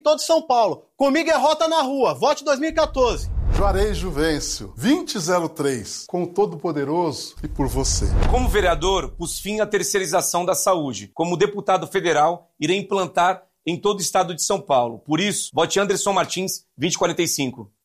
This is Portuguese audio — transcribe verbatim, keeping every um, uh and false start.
todo São Paulo. Comigo é Rota na Rua. Vote dois mil e quatorze. Juarez Juvencio, vinte zero três, com o Todo-Poderoso e por você. Como vereador, pus fim à terceirização da saúde. Como deputado federal, irei implantar em todo o estado de São Paulo. Por isso, vote Anderson Martins, vinte quarenta e cinco.